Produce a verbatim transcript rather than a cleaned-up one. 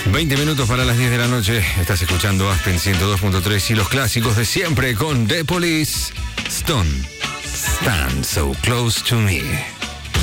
veinte minutos para las diez de la noche. Estás escuchando Aspen ciento dos punto tres y los clásicos de siempre con The Police. Stone, Stand So Close to Me.